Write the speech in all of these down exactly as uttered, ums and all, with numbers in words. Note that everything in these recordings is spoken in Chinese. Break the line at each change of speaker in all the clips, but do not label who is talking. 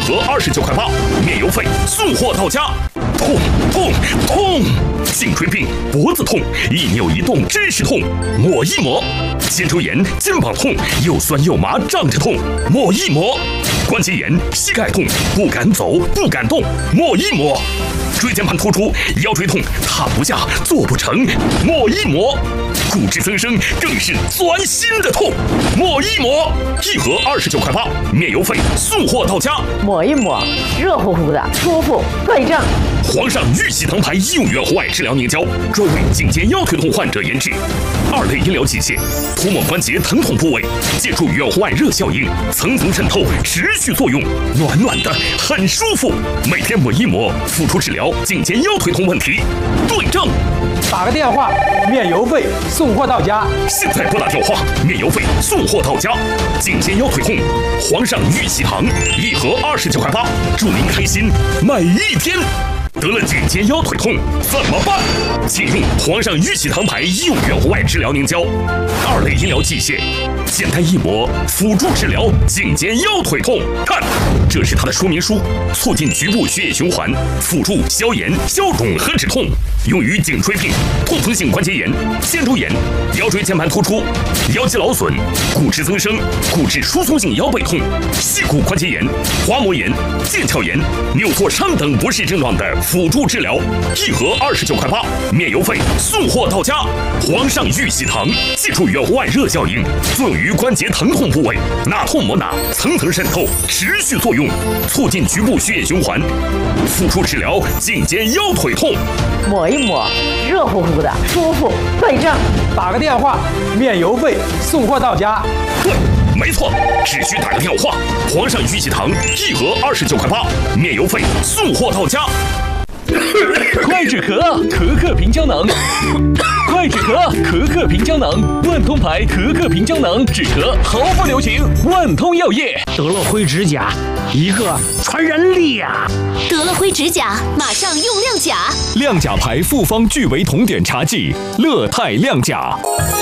盒二十九块八，免邮费，送货到家。痛痛痛！颈椎病、脖子痛、一扭一动真是痛，抹一抹。肩周炎、肩膀痛，又酸又麻胀着痛，抹一抹。关节炎、膝盖痛，不敢走不敢动，抹一抹。椎间盘突出、腰椎痛，躺不下做不成，抹一抹。骨质增生更是钻心的痛，抹一抹。一盒二十九块八，免邮费，送货到家。
抹一抹，热乎乎的，舒服对症。
皇上玉玺堂牌医用远红外治疗凝胶，专为颈肩腰腿痛患者研制。二类医疗器械，涂抹关节疼痛部位，借助远红外热效应，层层渗透，持续作用，暖暖的，很舒服。每天抹一抹，辅助治疗颈肩腰腿痛问题，对症。
打个电话，免邮费，送货到家。
现在拨打电话，免邮费，送货到家。颈肩腰腿痛，皇上玉玺堂，一盒二十九块八，祝您开心每一天。得了颈肩腰腿痛怎么办？请用皇上玉玺堂牌医用远红外治疗凝胶，二类医疗器械，简单一抹，辅助治疗颈肩腰腿痛。看，这是它的说明书，促进局部血液循环，辅助消炎、消肿和止痛，用于颈椎病、痛风性关节炎、肩周炎、腰椎间盘突出、腰肌劳损、骨质增生、骨质疏松性腰背痛、膝骨关节炎、滑膜炎、腱鞘炎、扭挫伤等不适症状的辅助治疗，一盒二十九块八，免邮费，送货到家。皇上玉玺堂，借助远红外热效应，作用于关节疼痛部位，哪痛抹哪，层层渗透，持续作用，促进局部血液循环，辅助治疗颈肩腰腿痛。
抹一抹，热乎乎的，舒服对症。
打个电话，免邮费，送货到家。
对，没错，只需打个电话。皇上玉玺堂，一盒二十九块八，免邮费，送货到家。
快止咳，咳咳平胶囊。快止咳，咳咳平胶囊，万通牌咳咳平胶囊，止咳毫不留情。万通药业。
得了灰指甲，一个传染力呀！
得了灰指甲，马上用亮甲。
亮甲牌复方聚维酮碘茶剂，乐泰亮甲。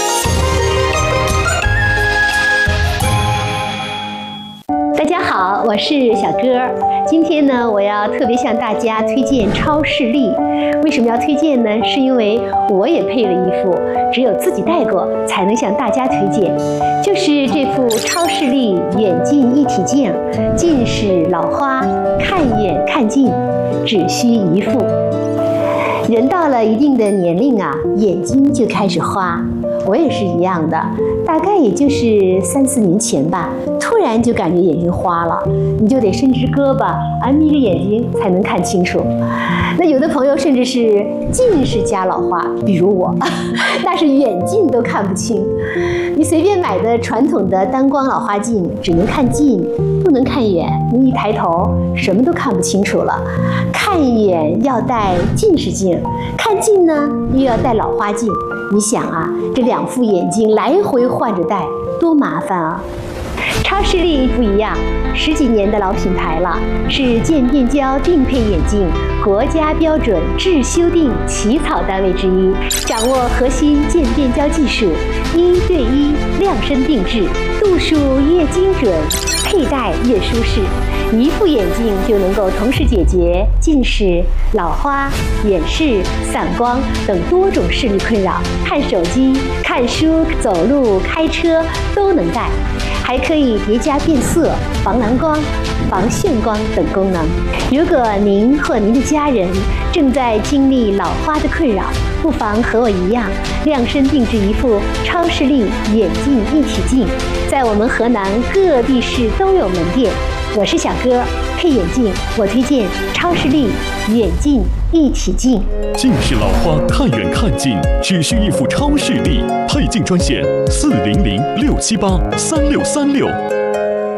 大家好，我是小歌。今天呢，我要特别向大家推荐超视力。为什么要推荐呢？是因为我也配了一副，只有自己戴过才能向大家推荐，就是这副超视力远近一体镜，近视老花，看远看近，只需一副。人到了一定的年龄啊，眼睛就开始花。我也是一样的，大概也就是三四年前吧，突然就感觉眼睛花了，你就得伸直胳膊啊，眯着眼睛才能看清楚。那有的朋友甚至是近视加老花，比如我，那是远近都看不清。你随便买的传统的单光老花镜，只能看近，不能看远，你一抬头什么都看不清楚了。看远要戴近视镜，看近呢又要戴老花镜。你想啊，这两副眼镜来回换着戴，多麻烦啊！超视力不一样，十几年的老品牌了，是渐变焦定配眼镜国家标准制修订起草单位之一，掌握核心渐变焦技术，一对一量身定制，度数越精准，佩戴越舒适。一副眼镜就能够同时解决近视、老花、远视、散光等多种视力困扰，看手机、看书、走路、开车都能戴，还可以叠加变色、防蓝光、防眩光等功能。如果您或您的家人正在经历老花的困扰，不妨和我一样，量身定制一副超视力远近一体镜，在我们河南各地市都有门店。我是小哥，配眼镜我推荐超视力远近一体镜。
近视老花看远看近，只需一副超视力。配镜专线：四零零六七八三六三六。